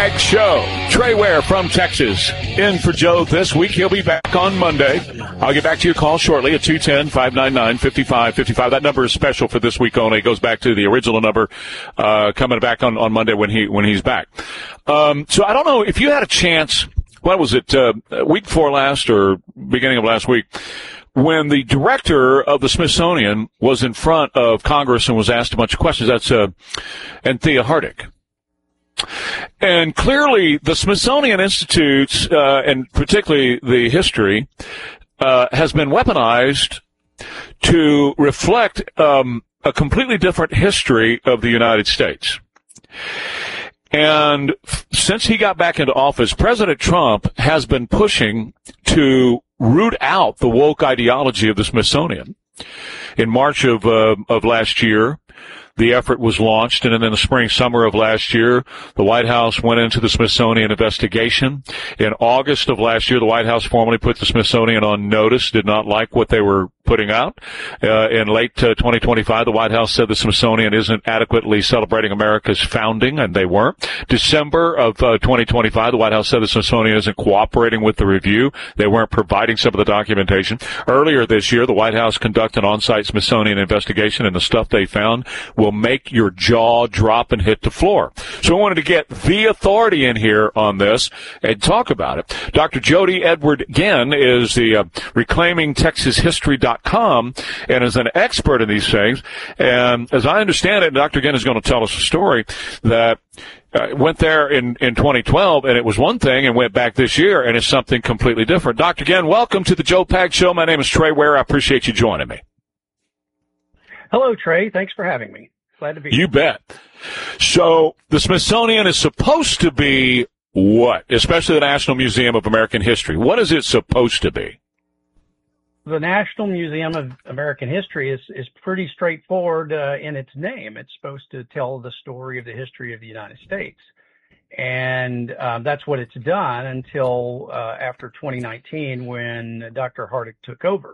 Pags Show. Trey Ware from Texas in for Joe this week. He'll be back on Monday. I'll get back to your call shortly at 210-599-5555. That number is special for this week only. It goes back to the original number coming back on Monday when he's back. So I don't know if you had a chance, what was it, week before last or beginning of last week, when the director of the Smithsonian was in front of Congress and was asked a bunch of questions. That's Anthea Hardig. And clearly the Smithsonian Institute, and particularly the history, has been weaponized to reflect a completely different history of the United States. And since he got back into office, President Trump has been pushing to root out the woke ideology of the Smithsonian. In March of last year, the effort was launched, and then in the spring, summer of last year, the White House went into the Smithsonian investigation. In August of last year, the White House formally put the Smithsonian on notice, did not like what they were putting out. In late 2025, the White House said the Smithsonian isn't adequately celebrating America's founding, and they weren't. December of 2025, the White House said the Smithsonian isn't cooperating with the review. They weren't providing some of the documentation. Earlier this year, the White House conducted an on-site Smithsonian investigation, and the stuff they found will make your jaw drop and hit the floor. So I wanted to get the authority in here on this and talk about it. Dr. Jody Edward Ginn is the ReclaimingTexasHistory.com and is an expert in these things. And as I understand it, Dr. Ginn is going to tell us a story that went there in 2012, and it was one thing, and went back this year, and it's something completely different. Dr. Ginn, welcome to the Joe Pags Show. My name is Trey Ware. I appreciate you joining me. Hello, Trey. Thanks for having me. Glad to be here. You bet. So the Smithsonian is supposed to be what? Especially the National Museum of American History. What is it supposed to be? The National Museum of American History is pretty straightforward in its name. It's supposed to tell the story of the history of the United States. And that's what it's done until after 2019 when Dr. Hardig took over.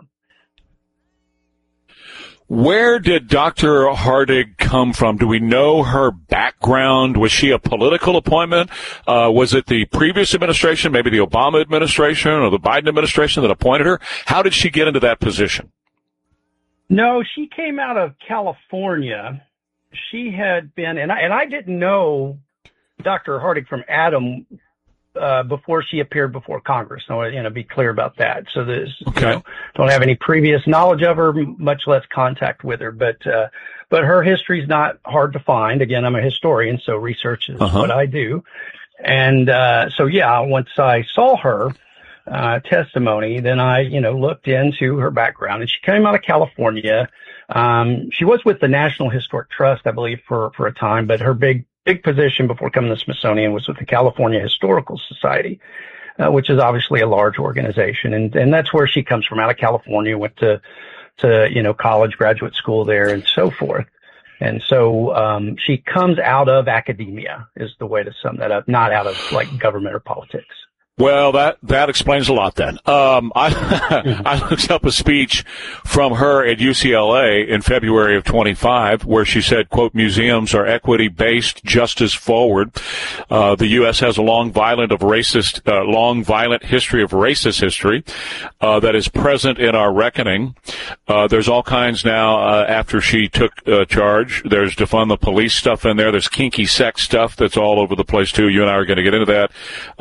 Where did Dr. Hardig come from? Do we know her background? Was she a political appointment? Was it the previous administration, maybe the Obama administration or the Biden administration that appointed her? How did she get into that position? No, she came out of California. She had been, and I didn't know Dr. Hardig from Adam before she appeared before Congress. I want to, be clear about that. So this, okay. Don't have any previous knowledge of her, much less contact with her. But her history's not hard to find. Again, I'm a historian, so research is what I do. And once I saw her testimony, then I, looked into her background. And she came out of California. She was with the National Historic Trust, I believe, for a time, but her big position before coming to the Smithsonian was with the California Historical Society, which is obviously a large organization. And that's where she comes from, out of California, went to college, graduate school there and so forth. And so, she comes out of academia is the way to sum that up, not out of like government or politics. Well, that explains a lot then. I looked up a speech from her at UCLA in February of 25 where she said, quote, museums are equity-based, justice forward. The U.S. has a long, violent history of racist history, that is present in our reckoning. There's all kinds now, after she took, charge. There's defund the police stuff in there. There's kinky sex stuff that's all over the place too. You and I are going to get into that.